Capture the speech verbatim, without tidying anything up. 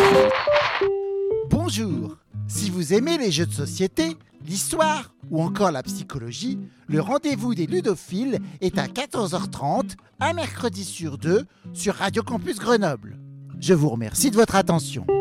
Bonjour. Si vous aimez les jeux de société, l'histoire ou encore la psychologie, le rendez-vous des ludophiles est à quatorze heures trente, un mercredi sur deux, sur Radio Campus Grenoble. Je vous remercie de votre attention.